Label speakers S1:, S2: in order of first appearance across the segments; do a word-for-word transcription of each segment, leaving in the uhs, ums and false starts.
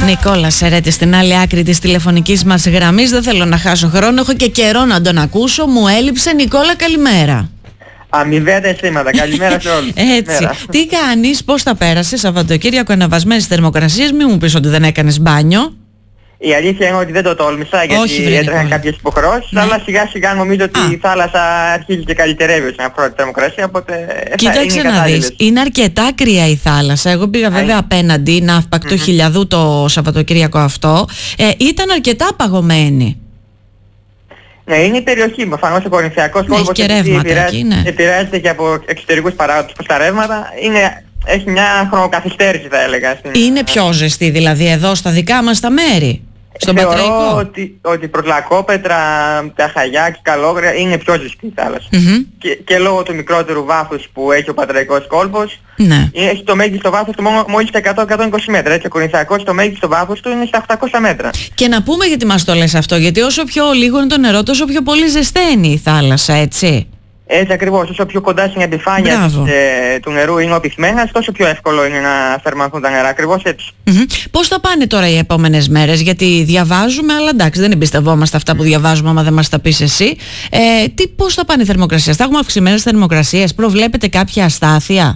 S1: Νικόλα Σερέτη στην άλλη άκρη της τηλεφωνικής μας γραμμής. Δεν θέλω να χάσω χρόνο, έχω και καιρό να τον ακούσω. Μου έλειψε. Νικόλα, καλημέρα.
S2: Αμοιβαία τα αισθήματα. Καλημέρα σε όλους.
S1: Έτσι. Τι κάνεις, πώς τα πέρασες Σαββατοκύριακο, αναβασμένες θερμοκρασίες? Μην μου πεις ότι δεν έκανες μπάνιο.
S2: Η αλήθεια είναι ότι δεν το τόλμησα, γιατί έτρεχαν κάποιες υποχρεώσεις, ναι. Αλλά σιγά σιγά νομίζω ότι Α. η θάλασσα αρχίζει και καλυτερεύει όσον αφορά τη θερμοκρασία, οπότε
S1: κοίταξε να δεις, είναι αρκετά κρύα η θάλασσα. Εγώ πήγα βέβαια Α. απέναντι, Ναύπακτο mm-hmm. Χιλιαδού το Σαββατοκύριακο αυτό. Ε, ήταν αρκετά παγωμένη.
S2: Ναι, είναι η περιοχή μου. Προφανώς ο κορινθιακός
S1: ναι,
S2: κόλπος
S1: επηρεάζεται, ναι.
S2: επηρεάζεται και από εξωτερικούς παράγοντες προς τα ρεύματα. Είναι, έχει μια χρονοκαθυστέρηση, θα έλεγα. Στην...
S1: Είναι πιο ζεστή δηλαδή εδώ στα δικά μας τα μέρη. Στον
S2: Θεωρώ
S1: Πατραϊκό.
S2: ότι, ότι Πρωτλακόπετρα, τα Χαγιά και Καλόγρια είναι πιο ζεστή η θάλασσα.
S1: Mm-hmm.
S2: Και, και λόγω του μικρότερου βάθους που έχει ο Πατραϊκός κόλπος,
S1: ναι.
S2: έχει το μέγιστο βάθος του μόλις στα εκατό με εκατόν είκοσι μέτρα. Έτσι, ο Κορινθιακός το μέγιστο βάθος του είναι στα οχτακόσια μέτρα.
S1: Και να πούμε γιατί μας το λες αυτό, γιατί όσο πιο λίγο είναι το νερό, τόσο πιο πολύ ζεσταίνει η θάλασσα, έτσι.
S2: Έτσι ακριβώς, όσο πιο κοντά στην επιφάνεια της, ε, του νερού είναι ο πυθμένας, τόσο πιο εύκολο είναι να θερμανθούν τα νερά, ακριβώς έτσι.
S1: Mm-hmm. Πώς θα πάνε τώρα οι επόμενες μέρες, γιατί διαβάζουμε, αλλά εντάξει δεν εμπιστευόμαστε αυτά που διαβάζουμε άμα δεν μας τα πεις εσύ. Ε, τι, πώς θα πάνε οι θερμοκρασίες, θα έχουμε αυξημένες θερμοκρασίες, προβλέπετε κάποια αστάθεια?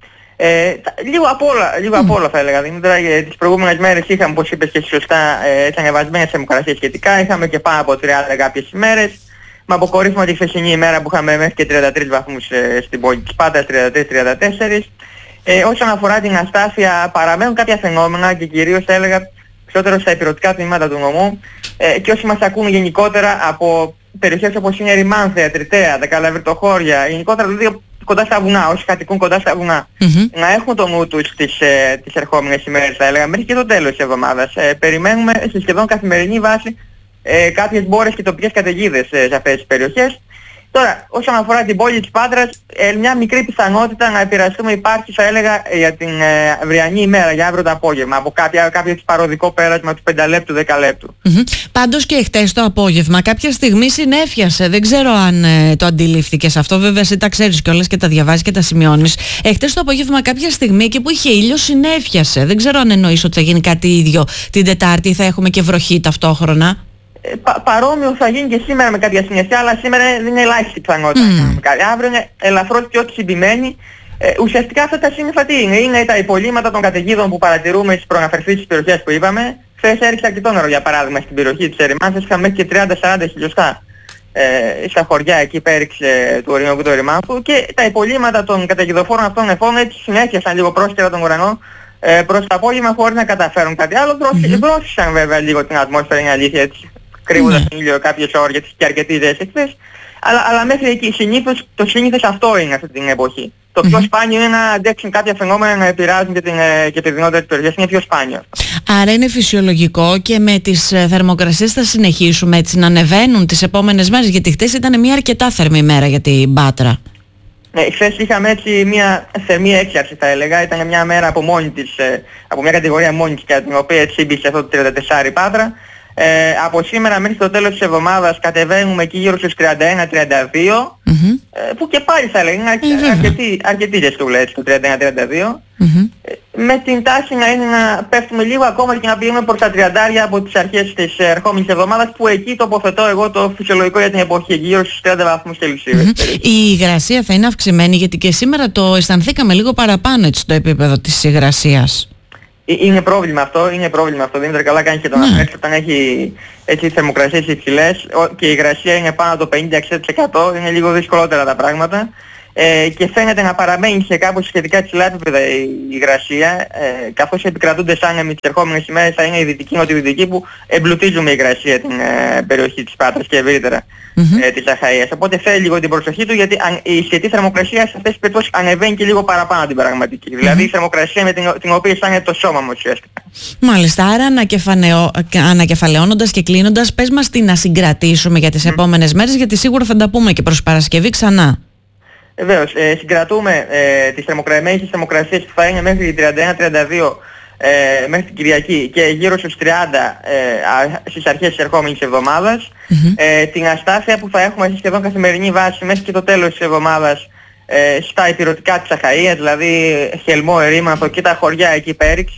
S2: Ε, λίγο απ' όλα, λίγο mm. απ' όλα θα έλεγα. Δημήτρα, τις προηγούμενες μέρες είχαμε, όπως είπες και σωστά, ε, τις ανεβασμένες θερμοκρασίες σχετικά, είχαμε και πάνω από τριάντα κάποιες ημέρες. Με αποκορύφωμα τη χθεσινή ημέρα που είχαμε μέχρι και τριάντα τρεις βαθμούς ε, στην πόλη της Πάτρας, τριάντα τρία τριάντα τέσσερα. Ε, όσον αφορά την αστάθεια, παραμένουν κάποια φαινόμενα και κυρίως θα έλεγα περισσότερο στα ηπειρωτικά τμήματα του νομού ε, και όσοι μας ακούν γενικότερα από περιοχές όπως είναι Ρημάνθια, Τριτέα, Δεκαλαβριτοχώρια, γενικότερα δηλαδή κοντά στα βουνά, όσοι κατοικούν κοντά στα βουνά, mm-hmm. να έχουν το νου τους τις, ε, τις ερχόμενες ημέρες θα έλεγα, μέχρι και το τέλος της εβδομάδας. Ε, περιμένουμε σε σχεδόν καθημερινή βάση Ε, κάποιες μπόρες και τοπικές καταιγίδες ε, σε αυτές τις περιοχές. Τώρα, όσον αφορά την πόλη της Πάτρας, ε, μια μικρή πιθανότητα να επηρεαστούμε υπάρχει, θα έλεγα, για την ε, αυριανή ημέρα, για αύριο το απόγευμα, από κάποια, κάποιο παροδικό πέρασμα του πέντε λεπτού δέκα λεπτού.
S1: Mm-hmm. Πάντως και χτες το απόγευμα, κάποια στιγμή συνέφιασε. Δεν ξέρω αν ε, το αντιλήφθηκες αυτό, βέβαια εσύ τα ξέρεις κιόλας και τα διαβάζεις και τα σημειώνεις. Ε, χτες το απόγευμα, κάποια στιγμή εκεί που είχε ήλιο, συνέφιασε. Δεν ξέρω αν εννοείς ότι θα γίνει κάτι ίδιο την Τετάρτη, θα έχουμε και βροχή ταυτόχρονα.
S2: Ε, πα, παρόμοιο θα γίνει και σήμερα με κάποια συννεφιά, αλλά σήμερα δεν είναι ελάχιστη πιθανότητα. Mm. Αύριο είναι ελαφρώς πιο συμπημένη. Ε, ουσιαστικά αυτά τα σύννεφα τι είναι? Είναι τα υπολείμματα των καταιγίδων που παρατηρούμε στις προαναφερθείς περιοχές που είπαμε. Χθες έριξε αρκετό νερό για παράδειγμα στην περιοχή της Ερημάνθης, είχαμε μέχρι και τριάντα σαράντα χιλιοστά ε, στα χωριά εκεί που έριξε του Ορεινικού του Ερημάνθου, και τα υπολείμματα των καταιγιδοφόρων αυτών νεφών έτσι συνέχισαν λίγο πρόσκαιρα τον ουρανό ε, προς το απόγευμα χωρίς να καταφέρουν κάτι άλλο. Δρόσισαν mm-hmm. βέβαια λίγο την ατμόσφαιρα, είναι αλήθεια, έτσι, κρύβοντας τον ήλιο κάποιες ώρες γιατί και αρκετή ζέστη χθες, αλλά, αλλά μέχρι εκεί συνήθως, το συνήθως αυτό είναι αυτή την εποχή. Το πιο mm-hmm. σπάνιο είναι να αντέξουν κάποια φαινόμενα να επηρεάζουν και την, και τη δυνατότητα της περιοχής, είναι πιο σπάνιο.
S1: Άρα είναι φυσιολογικό και με τις θερμοκρασίες θα συνεχίσουμε έτσι να ανεβαίνουν τις επόμενες μέρες, γιατί χθες ήταν μια αρκετά θερμή μέρα για την Πάτρα.
S2: Ναι, χθες είχαμε έτσι μια θερμή έξαρση θα έλεγα, ήταν μια μέρα από μόνη της, από μια κατηγορία μόνη της, για την οποία έτσι μπήκε αυτό το τριάντα τέσσερα η Πάτρα. Ε, από σήμερα μέχρι το τέλος της εβδομάδας κατεβαίνουμε εκεί γύρω στους τριάντα ένα τριάντα δύο, mm-hmm. ε, που και πάλι θα έλεγα είναι αρκετή, mm-hmm. αρκετή, αρκετή ζεστούλα έτσι το τριάντα ένα τριάντα δύο, mm-hmm. ε, με την τάση να είναι να πέφτουμε λίγο ακόμα και να πηγαίνουμε προς τα τριάντα από τις αρχές της ερχόμενης εβδομάδας, που εκεί τοποθετώ εγώ το φυσιολογικό για την εποχή, γύρω στους τριάντα βαθμούς Κελσίου.
S1: Mm-hmm. Η υγρασία θα είναι αυξημένη, γιατί και σήμερα το αισθανθήκαμε λίγο παραπάνω έτσι το επίπεδο της υγρασίας.
S2: Είναι πρόβλημα αυτό, είναι πρόβλημα αυτό. Δήμητρα, καλά κάνει και το αναφέρεις, όταν έχει έτσι θερμοκρασίες υψηλές και η υγρασία είναι πάνω από το πενήντα με εξήντα τοις εκατό, είναι λίγο δυσκολότερα τα πράγματα. Ε, και φαίνεται να παραμένει σε κάπως σχετικά υψηλά επίπεδα η υγρασία, ε, καθώς επικρατούνται άνεμοι τις ερχόμενες ημέρες, θα είναι η δυτική νοτιοδυτική που εμπλουτίζουν με υγρασία την ε, περιοχή της Πάτρας και ευρύτερα mm-hmm. ε, της Αχαΐας. Οπότε θέλει λίγο την προσοχή του, γιατί αν, η σχετική θερμοκρασία σε αυτές τις περιπτώσεις ανεβαίνει και λίγο παραπάνω την πραγματική. Mm-hmm. Δηλαδή η θερμοκρασία με την, την οποία αισθάνεται το σώμα μου ουσιαστικά. Μάλιστα,
S1: άρα ανακεφαλαιώνοντας και κλείνοντας, πες μας τι να συγκρατήσουμε για τις mm-hmm. επόμενες μέρες, γιατί σίγουρα θα τα πούμε και προς Παρασκευή ξανά.
S2: Βεβαίως, ε, συγκρατούμε ε, τις θερμοκρασίες, θερμοκρασίες που θα είναι μέχρι τριάντα ένα τριάντα δύο ε, μέχρι την Κυριακή και γύρω στους τριάντα ε, στις αρχές της ερχόμενης εβδομάδας. Mm-hmm. Ε, την αστάθεια που θα έχουμε σε σχεδόν καθημερινή βάση μέχρι και το τέλος της εβδομάδας ε, στα ηπειρωτικά της Αχαΐας, δηλαδή Χελμό, Ερήμανθο και τα χωριά εκεί πέριξ.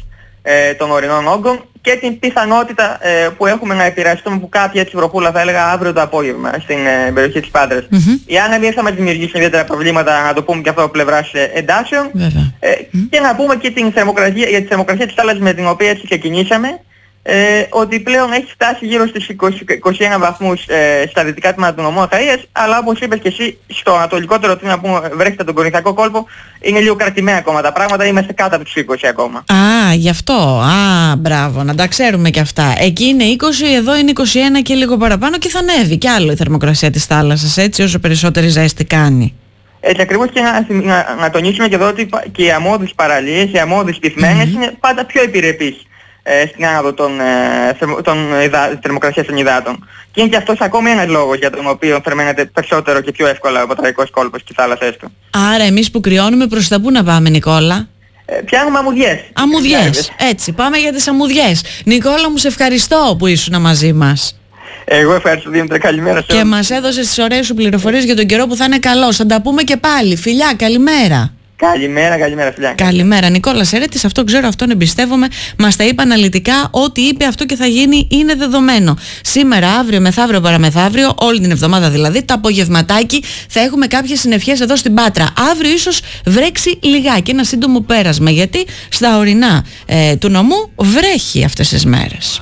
S2: ε, των ορεινών όγκων και την πιθανότητα ε, που έχουμε να επηρεαστούμε από κάποια έτσι βροχούλα, θα έλεγα, αύριο το απόγευμα στην ε, περιοχή της Πάτρας. Mm-hmm. Οι άνεμοι δεν θα μας δημιουργήσουν ιδιαίτερα προβλήματα, να το πούμε και αυτό από πλευράς ε, εντάσεων. Ε, mm-hmm. Και να πούμε και την θερμοκρασία, για τη θερμοκρασία της θάλασσας με την οποία έτσι ξεκινήσαμε, ε, ότι πλέον έχει φτάσει γύρω στους είκοσι με είκοσι ένα βαθμούς ε, στα δυτικά τμήματα του νομού Αχαΐας, αλλά όπως είπες και εσύ, στο ανατολικότερο τμήμα που βρέχεται τον Κορινθιακό κόλπο, είναι λίγο κρατημένα ακόμα τα πράγματα, είμαστε κάτω από τους είκοσι ακόμα.
S1: Α, γι' αυτό. Α, μπράβο, να τα ξέρουμε και αυτά. Εκεί είναι είκοσι, εδώ είναι είκοσι ένα και λίγο παραπάνω και θα ανέβει κι άλλο η θερμοκρασία της θάλασσας, έτσι, όσο περισσότερη ζέστη κάνει.
S2: Έτσι ακριβώς, και να, να, να τονίσουμε και εδώ ότι και οι αμμώδεις παραλίες, οι αμμώδεις πυθμένες mm-hmm. είναι πάντα πιο επιρρεπείς ε, στην άνοδο των, ε, θερμο, των υδα, θερμοκρασίας των υδάτων. Και είναι και αυτός ακόμη ένας λόγος για τον οποίο θερμαίνεται περισσότερο και πιο εύκολα ο Πατραϊκός κόλπος και οι θάλασσές του.
S1: Άρα εμείς που κρυώνουμε προς τα πού να πάμε, Νικόλα?
S2: Ε, πιάνουμε αμμουδιές.
S1: Αμμουδιές, έτσι, πάμε για τις αμμουδιές. Νικόλα μου, σε ευχαριστώ που ήσουν μαζί μας.
S2: Εγώ ευχαριστώ, Δήμητρα, καλημέρα σε
S1: όλους. Και μας έδωσες τις ωραίες σου πληροφορίες για τον καιρό που θα είναι καλός. Θα τα πούμε και πάλι. Φιλιά, καλημέρα.
S2: Καλημέρα, καλημέρα, φιλιά.
S1: Καλημέρα. Νικόλα Σερέτης, αυτό ξέρω, αυτόν εμπιστεύομαι. Μας τα είπε αναλυτικά, ό,τι είπε αυτό και θα γίνει είναι δεδομένο. Σήμερα, αύριο, μεθαύριο, παραμεθαύριο, όλη την εβδομάδα δηλαδή, το απογευματάκι θα έχουμε κάποιες συννεφιές εδώ στην Πάτρα. Αύριο ίσως βρέξει λιγάκι, ένα σύντομο πέρασμα, γιατί στα ορεινά ε, του νομού βρέχει αυτές τις μέρες.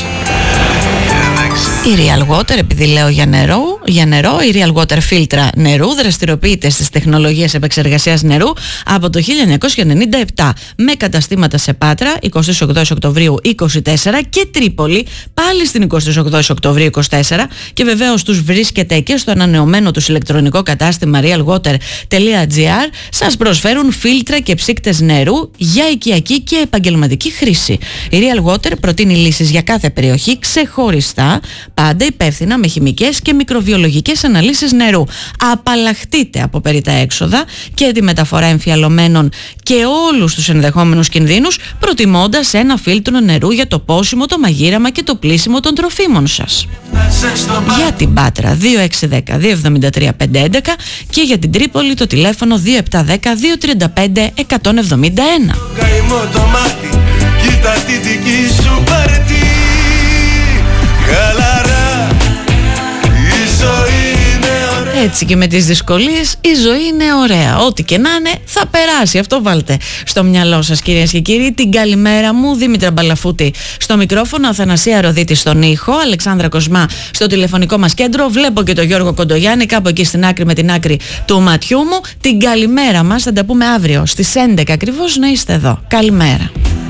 S1: Η Real Water, επειδή λέω για νερό, για νερό, η Real Water φίλτρα νερού δραστηριοποιείται στις τεχνολογίες επεξεργασίας νερού από το χίλια εννιακόσια ενενήντα επτά με καταστήματα σε Πάτρα εικοστή όγδοη Οκτωβρίου είκοσι τέσσερα και Τρίπολη πάλι στην εικοστή όγδοη Οκτωβρίου είκοσι τέσσερα, και βεβαίως τους βρίσκεται και στο ανανεωμένο τους ηλεκτρονικό κατάστημα realwater τελεία gr. Σας προσφέρουν φίλτρα και ψύκτες νερού για οικιακή και επαγγελματική χρήση. Η Real Water προτείνει λύσεις για κάθε περιοχή ξεχωριστά, πάντα υπεύθυνα με χημικές και μικροβιολογικές αναλύσεις νερού. Απαλλαχτείτε από περιττά έξοδα και τη μεταφορά εμφιαλωμένων και όλους τους ενδεχόμενους κινδύνους, προτιμώντας ένα φίλτρο νερού για το πόσιμο, το μαγείραμα και το πλύσιμο των τροφίμων σας. Για την Πάτρα δύο έξι ένα μηδέν δύο επτά τρία πέντε ένα ένα και για την Τρίπολη το τηλέφωνο δύο επτά ένα μηδέν δύο τρία πέντε ένα επτά ένα. Έτσι και με τις δυσκολίες η ζωή είναι ωραία. Ό,τι και να είναι θα περάσει. Αυτό βάλτε στο μυαλό σας, κυρίες και κύριοι. Την καλημέρα μου, Δήμητρα Μπαλαφούτη στο μικρόφωνο, Αθανασία Ροδίτη στον ήχο, Αλεξάνδρα Κοσμά στο τηλεφωνικό μας κέντρο. Βλέπω και τον Γιώργο Κοντογιάννη κάπου εκεί στην άκρη με την άκρη του ματιού μου. Την καλημέρα μας θα τα πούμε αύριο στις έντεκα ακριβώς, να είστε εδώ. Καλημέρα.